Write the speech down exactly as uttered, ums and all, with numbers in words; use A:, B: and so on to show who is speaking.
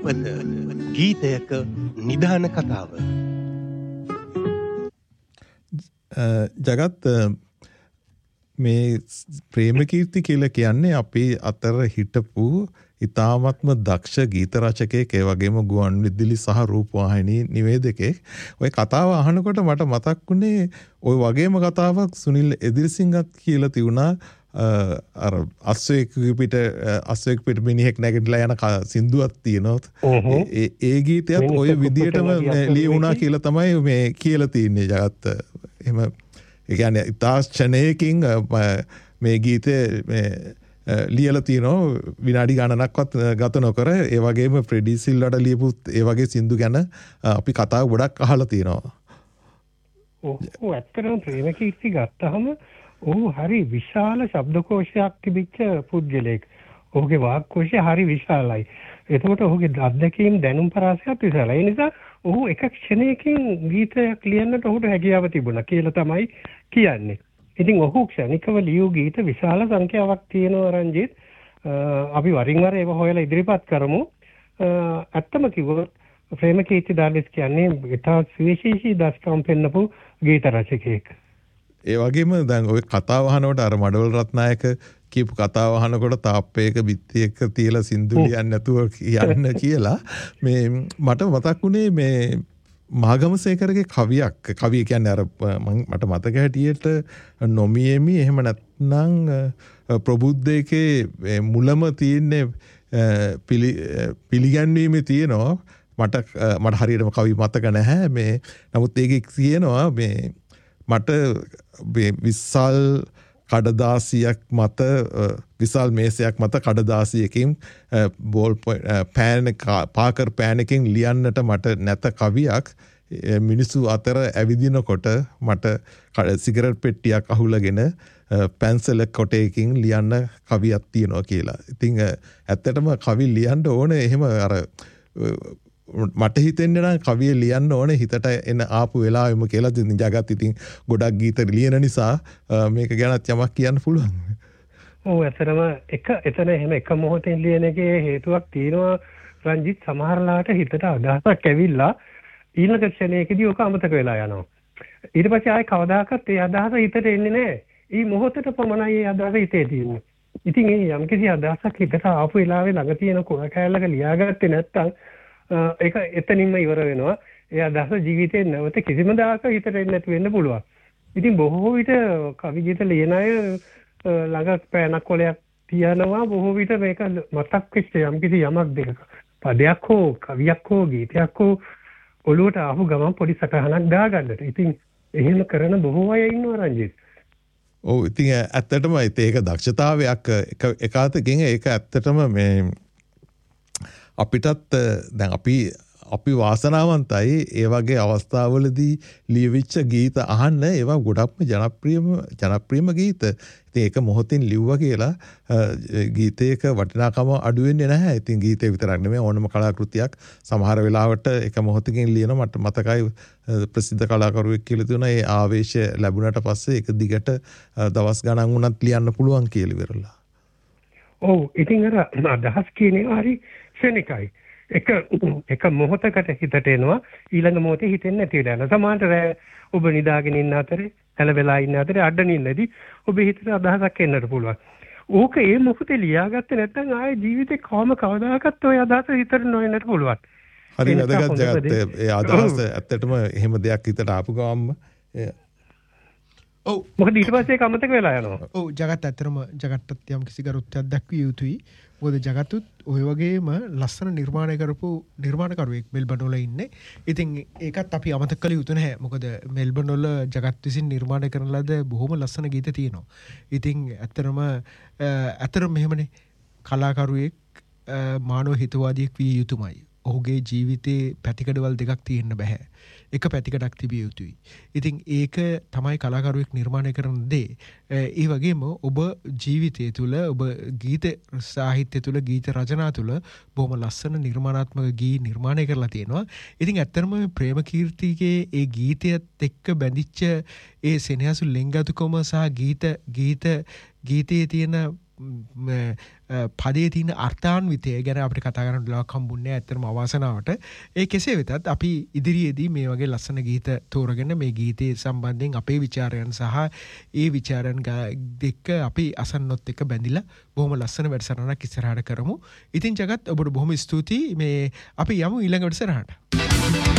A: පුවත්පත ගීතයක නිධාන කතාව.
B: ජගත් මේ ප්‍රේමකීර්ති කියලා කියන්නේ අපේ අතර හිටපු ඉතාමත්ම දක්ෂ ගීත රචකයෙක් ඒ වගේම ගුවන් විදුලි සහ රූපවාහිනී නිවේදකයෙක්. ඔය කතාව අහනකොට මට මතක් වුණේ ওই වගේම කතාවක් සුනිල් එදිරිසිංහත් කියලා තියුණා. අර අස්වැක් පිට අස්වැක් පිට මිනිහෙක් නැගිටලා යන සින්දුවක් තියෙනවා. ඒ ඒ ගීතයත් ওই විදියටම ලියුණා කියලා තමයි මේ කියලා තින්නේ ජගත්. එහෙම ඒ කියන්නේ ඉතාලීයකින් මේ ගීතේ මේ ලියලා තිනවා විනාඩි ගණනක්වත් ගත නොකර. ඒ වගේම ෆ්‍රෙඩි සිල්වාට ලියපු ඒ වගේ සින්දු ගැන අපි කතා ගොඩක් අහලා තිනවා.
C: ඔව් ඇත්තටම ප්‍රේමකීර්ති ගත්තහම ඔහු හරි විශාල ශබ්දකෝෂයක් තිබිච්ච පුද්ගලයෙක්. ඔහුගේ වාක්කෝෂය හරි විශාලයි. එතකොට ඔහුගේ අත්දැකීම් දැනුම් පරාසයත් විශාලයි. ඒ නිසා ඔහු එක ක්ෂණයකින් ගීතයක් ලියන්නට ඔහුට හැකියාව තිබුණා කියලා තමයි කියන්නේ. ඉතින් ඔහු ක්ෂණිකව ලියූ ගීත විශාල සංඛ්‍යාවක් තියෙනවා රංජිත්. අපි වරින් වර ඒව හොයලා ඉදිරිපත් කරමු. ඇත්තම කිව්වොත් ප්‍රේමකීර්ති දාර්ලිස් කියන්නේ ඉතා විශේෂී දස්කම් පෙන්නපු ගීත රචකයෙක්.
B: ඒ වගේම දැන් ඔය කතාව අහනකොට අර මඩවල රත්නායක කියපු කතාව අහනකොට තාප්පයක බිත්තියක තියලා සින්දු ලියන්න නැතුව යන්න කියලා මේ මට මතක් වුණේ මේ මාගමසේකරගේ කවියක්. කවිය කියන්නේ අර මට මතක හැටියට නොමියෙමි එහෙම නැත්නම් ප්‍රබුද්ධයකේ මුලම තියෙන්නේ පිළිගැන්වීමේ තියෙනවා. මට මට හරියටම කවි මතක නැහැ. මේ නමුත් ඒකේ කියනවා මේ මට විශාල් කඩදාසියක් මත විශාල් මේසයක් මත කඩදාසියකින් බෝල් පෑන පාකර් පෑනකින් ලියන්නට මට නැත කවියක්. මිනිස්සු අතර ඇවිදිනකොට මට සිගරට් පෙට්ටියක් අහුලගෙන පැන්සල කොටයකින් ලියන්න කවියක් තියෙනවා කියලා. ඉතින් ඇත්තටම කවි ලියන්න ඕනේ එහෙම අර මට හිතෙන්නේ නම් කවිය ලියන්න ඕනේ හිතට එන ආපු වෙලාවෙම කියලා. ඉතින් ජගත් ඉතින් ගොඩක් ගීත ලියන නිසා මේක ගැනත් යමක් කියන්න පුළුවන්.
C: ඔව් ඇත්තටම එක එතන එහෙම එක මොහොතෙන් ලියන එකේ හේතුවක් තියෙනවා රංජිත්. සමහරලාට හිතට අදහසක් ඇවිල්ලා ඊළඟ ක්ෂණයකදී ඔක අමතක වෙලා යනවා. ඊට පස්සේ ආයේ කවදාකවත් ඒ අදහස හිතට එන්නේ නැහැ. මේ මොහොතට පමණයි ඒ අදහස හිතේ තියෙන්නේ. ඉතින් ඒ යම්කිසි අදහසක් හිතට ආපු වෙලාවේ ළඟ තියෙන කුණ කෑල්ලක ලියාගත්තේ නැත්නම් ඒක එතනින්ම ඉවර වෙනවා. ඒ අදහස ජීවිතේ නැවත කිසිම දායක හිතට එන්නේ නැති වෙන්න පුළුවන්. ඉතින් බොහෝ විට කවි ගීත ලියන අය ළඟ පෑනක් කොලයක් තියනවා. බොහෝ විට මේක මතක් වෙච්ච යම්කිසි යමක් දෙකක පදයක් හෝ කවියක් හෝ ගීතයක් හෝ ඔළුවට ආපු ගමන් පොඩි සටහනක් දාගන්නට. ඉතින් එහෙම කරන බොහෝ අය ඉන්නවා රංජිත්.
B: ඔව් ඉතින් ඇත්තටම ඒක දක්ෂතාවයක් එක අතකින් ඒක ඇත්තටම මේ අපිටත් දැන් අපි අපි වාසනාවන්තයි ඒ වගේ අවස්ථාවලදී ලියවිච්ච ගීත අහන්න. ඒවා ගොඩක්ම ජනප්‍රියම ජනප්‍රියම ගීත. ඉතින් ඒක මොහොතින් ලිව්වා කියලා ගීතයක වටිනාකම අඩු වෙන්නේ නැහැ. ඉතින් ගීතේ විතරක් නෙමෙයි ඕනම කලාකෘතියක් සමහර වෙලාවට එක මොහොතකින් ලියන මට මතකයි ප්‍රසිද්ධ කලාකරුවෙක් කියලා තුන ඒ ආවේශය ලැබුණාට පස්සේ ඒක දිගට දවස් ගණන් වුණත් ලියන්න පුළුවන් කියලා ඉවරලා.
C: ඔව් ඉතින් අර අදහස් කියන්නේ හරි ක්ෂණිකයි. එක එක මොහොතකට හිතට එනවා ඊළඟ මොහොතේ හිතෙන්නේ නැති වෙලා යනවා. සමහරට ඔබ නිදාගෙන ඉන්න අතරේ හැල වෙලා ඉන්න අතරේ අඩ නින්නදී ඔබ හිතට අදහසක් එන්නට පුළුවන්. ඕක ඒ මොහොතේ ලියාගත්තේ නැත්නම් ආයේ ජීවිතේ කොහොම කවදාකවත් ඔය අදහස හිතට නොඑන්නට පුළුවන්.
B: හරි වැදගත් ජගත්. ඒ අදහස ඇත්තටම එහෙම දෙයක් හිතට ආපු ගමන්ම
C: ඔව් මොකද ඊට පස්සේ ඒක අමතක වෙලා යනවා.
D: ඔව් ජගත් ඇත්තටම ජගත්ට යම් කිසි කරුත්තක් දක්විය යුතුයි. මොකද ජගතුත් ඔය වගේම ලස්සන නිර්මාණය කරපු නිර්මාණකරුවෙක් මෙල්බන් වල ඉන්නේ. ඉතින් ඒකත් අපි අමතක කළ යුතු නැහැ. මොකද මෙල්බන් වල ජගත් විසින් නිර්මාණය කරන ලද බොහොම ලස්සන ගීත තියෙනවා. ඉතින් ඇත්තටම ඇත්තටම මෙහෙමනේ කලාකරුවෙක් මානව හිතවාදියෙක් විය යුතුමයි. ඔහුගේ ජීවිතේ පැතිකඩවල් දෙකක් තියෙන්න බෑ. එක පැතිකඩක් තිබිය යුතුයි. ඉතින් ඒක තමයි කලාකරුවෙක් නිර්මාණය කරන දේ. ඒ වගේම ඔබ ජීවිතය තුළ ඔබ ගීත සාහිත්‍ය තුළ ගීත රචනා තුළ බොහොම ලස්සන නිර්මාණාත්මක ගී නිර්මාණය කරලා තියෙනවා. ඉතින් ඇත්තටම ප්‍රේමකීර්තිගේ ඒ ගීතයත් එක්ක බැඳිච්ච ඒ සෙනෙහසු ලෙන්ගතුකම සහ ගීත ගීත ගීතයේ තියෙන පදේ තියෙන අර්ථාන්විතය ගැන අපිට කතා කරන්න වෙලාවක් හම්බුන්නේ ඇත්තටම අවාසනාවට. ඒ කෙසේ වෙතත් අපි ඉදිරියේදී මේ වගේ ලස්සන ගීත තෝරගෙන මේ ගීතයේ සම්බන්ධයෙන් අපේ විචාරයන් සහ ඒ විචාරයන් දෙක අපි අසන්නොත් එක්ක බැඳිලා බොහොම ලස්සන වැඩසටහනක් ඉස්සරහට කරමු. ඉතින් ජගත් ඔබට බොහොම ස්තුතියි. මේ අපි යමු ඊළඟ වැඩසටහනට.